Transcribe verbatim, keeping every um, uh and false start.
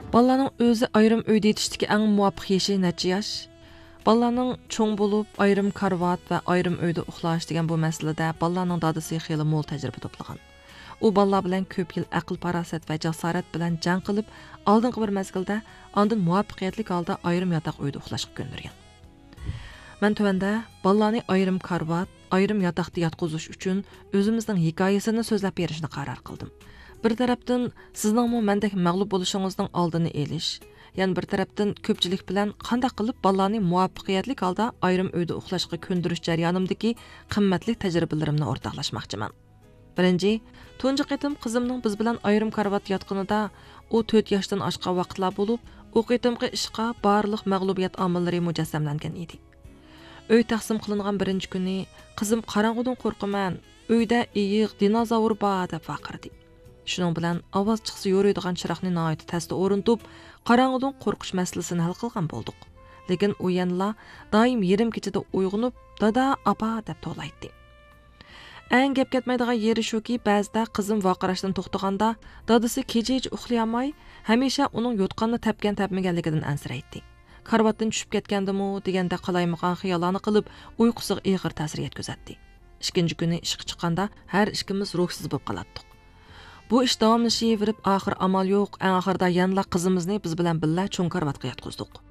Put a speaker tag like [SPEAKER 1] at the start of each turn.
[SPEAKER 1] Balaning o'zi ayrim uyda yetishdagi eng muvofiq yashi necha yosh? Balaning cho'ng bo'lib, ayrim karvat va ayrim uyda uxlash degan bu masalada balaning dadasi xeyli mo'l tajriba to'plagan. U balla bilan ko'p yil aql parasat va jasorat bilan jang qilib, oldingi bir mezgilda ondan muvaffaqiyatli holda ayrim yotoq uyda uxlashga ko'ndirgan. Men tövende ballani ayrim karvat, ayrim yotoqda yotqizish uchun o'zimizning hikoyasini so'zlab berishni qaror qildim. Bir tarafdan sizningmi mendek mag'lub bo'lishingizning oldini olish, yana bir tarafdan ko'pchilik bilan qanday qilib ballani muvaffaqiyatli holda ayrim uyda uxlashga ko'ndirish jarayonimdagi qimmatli tajribalarimni o'rtoqlashmoqchiman. Birinchi, tunji qitim qizimning biz bilan ayrim karvat yotqinida u to'rt yoshdan oshgan vaqtlar bo'lib, u qitimqi ishqa barliq mag'lubiyat omillari mujassamlangan edi. Uy taqsim qilingan birinchi kuni qizim qorong'udan qo'rqaman, uyda iyiq dinozavr bor deb vaqirdi. Shuning bilan ovoz chiqsa yo'raydigan chiroqni nihoyat tasda o'rintib, qorong'udan qo'rqish masalasini hal qilgan bo'ldik. Lekin u yanla doim yarim kechada uyg'onib, dada apa deb to'laydi. Eng gap ketmaydigan yeri shuki, ba'zida qizim vaqirashdan to'xtaganda, dadasi kecha-kecha uxlay olmay, hamisha uning yotqanni tepgan tepmaganligidan ansiraydi. Karvatdan tushib ketgandimi deganda qalaymaqan xiyollarni qilib, uyqusiga ig'ir ta'sir yetkazadi. Ikkinchi kuni ishga chiqqanda har ikkimiz ruhsiz bo'lib qolatdik. Bu ish davomlashaverib, oxir amal yo'q, eng oxirida yanla qizimizni biz bilan birga cho'ng karvatga yotqizdik.